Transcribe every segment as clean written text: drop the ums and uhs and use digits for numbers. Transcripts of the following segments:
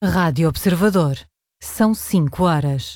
Rádio Observador. São 5 horas.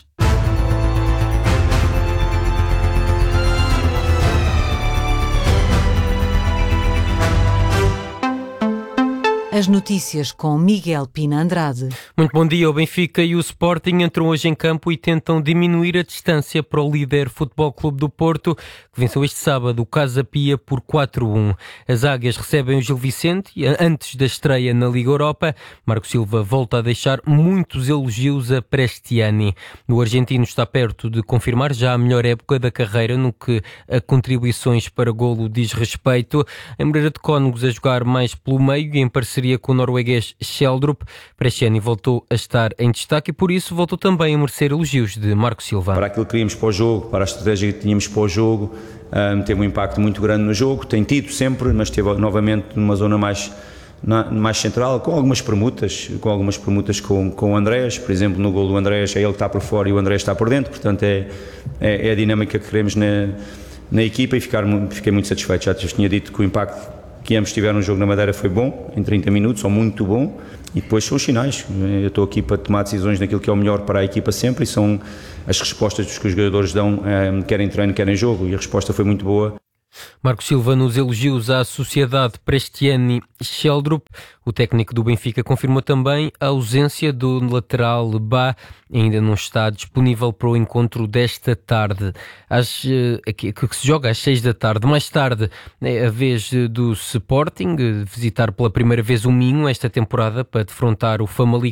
As notícias com Miguel Pina Andrade. Muito bom dia. O Benfica e o Sporting entram hoje em campo e tentam diminuir a distância para o líder Futebol Clube do Porto, que venceu este sábado o Casa Pia por 4-1. As Águias recebem o Gil Vicente antes da estreia na Liga Europa. Marco Silva volta a deixar muitos elogios a Prestiani. O argentino está perto de confirmar já a melhor época da carreira no que a contribuições para golo diz respeito. Em Moreira de Cónegos a jogar mais pelo meio e em parceria com o norueguês Schjelderup, Prestiani voltou a estar em destaque e por isso voltou também a merecer elogios de Marco Silva. Para aquilo que queríamos para o jogo, para a estratégia que tínhamos para o jogo, teve um impacto muito grande no jogo, tem tido sempre, mas esteve novamente numa zona mais central, com algumas permutas com o Andrés, por exemplo, no golo do Andrés é ele que está por fora e o Andrés está por dentro, portanto é a dinâmica que queremos na equipa e fiquei muito satisfeito. Já tinha dito que o impacto que ambos tiveram no jogo na Madeira foi bom, em 30 minutos, ou muito bom, e depois são os sinais. Eu estou aqui para tomar decisões naquilo que é o melhor para a equipa sempre e são as respostas que os jogadores dão, querem treino, querem jogo, e a resposta foi muito boa. Marco Silva nos elogios à sociedade Prestiani-Schjelderup. O técnico do Benfica confirmou também a ausência do lateral Bá, ainda não está disponível para o encontro desta tarde, que se joga às 6 da tarde. Mais tarde é a vez do Sporting visitar pela primeira vez o Minho esta temporada para defrontar o Famalicão.